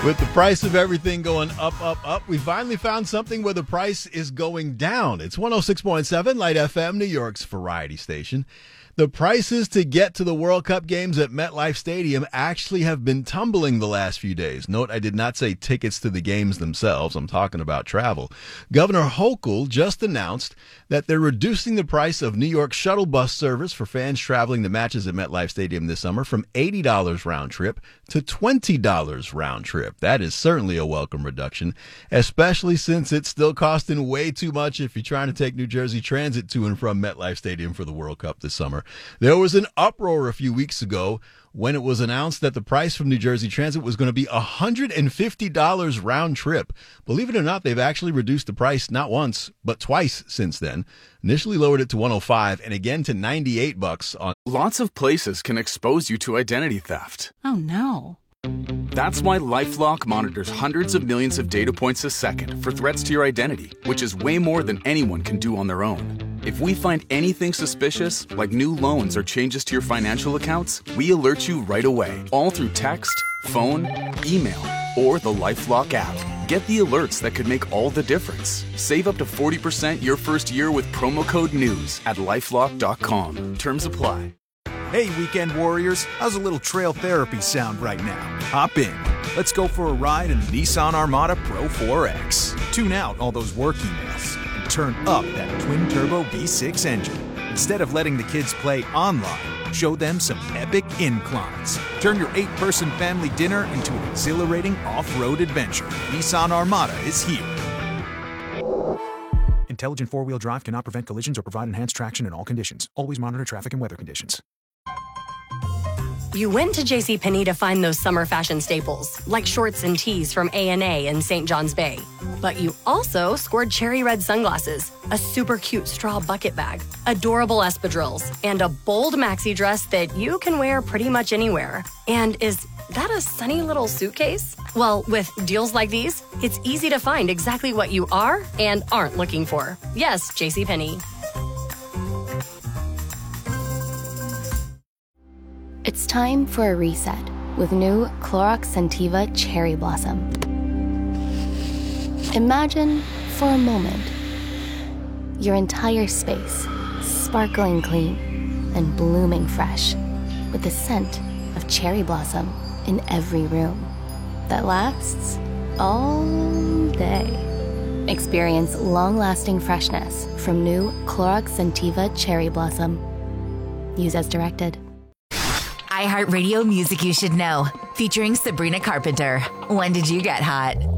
With the price of everything going up, up, up, we finally found something where the price is going down. It's 106.7 Light FM, New York's variety station. The prices to get to the World Cup games at MetLife Stadium actually have been tumbling the last few days. Note, I did not say tickets to the games themselves. I'm talking about travel. Governor Hochul just announced that they're reducing the price of New York shuttle bus service for fans traveling to matches at MetLife Stadium this summer from $80 round trip to $20 round trip. That is certainly a welcome reduction, especially since it's still costing way too much if you're trying to take New Jersey Transit to and from MetLife Stadium for the World Cup this summer. There was an uproar a few weeks ago when it was announced that the price from New Jersey Transit was going to be $150 round trip. Believe it or not, they've actually reduced the price not once, but twice since then. Initially lowered it to $105 and again to $98 on. Lots of places can expose you to identity theft. Oh, no. That's why LifeLock monitors hundreds of millions of data points a second for threats to your identity, which is way more than anyone can do on their own. If we find anything suspicious, like new loans or changes to your financial accounts, we alert you right away, all through text, phone, email, or the LifeLock app. Get the alerts that could make all the difference. Save up to 40% your first year with promo code NEWS at LifeLock.com. Terms apply. Hey, weekend warriors, how's a little trail therapy sound right now? Hop in. Let's go for a ride in the Nissan Armada Pro 4X. Tune out all those work emails and turn up that twin-turbo V6 engine. Instead of letting the kids play online, show them some epic inclines. Turn your 8-person family dinner into an exhilarating off-road adventure. Nissan Armada is here. Intelligent four-wheel drive cannot prevent collisions or provide enhanced traction in all conditions. Always monitor traffic and weather conditions. You went to JCPenney to find those summer fashion staples, like shorts and tees from A&A in St. John's Bay. But you also scored cherry red sunglasses, a super cute straw bucket bag, adorable espadrilles, and a bold maxi dress that you can wear pretty much anywhere. And is that a sunny little suitcase? Well, with deals like these, it's easy to find exactly what you are and aren't looking for. Yes, JCPenney. It's time for a reset with new Clorox Scentiva Cherry Blossom. Imagine, for a moment, your entire space sparkling clean and blooming fresh with the scent of cherry blossom in every room that lasts all day. Experience long-lasting freshness from new Clorox Scentiva Cherry Blossom. Use as directed. iHeartRadio Music You Should Know, featuring Sabrina Carpenter. When did you get hot?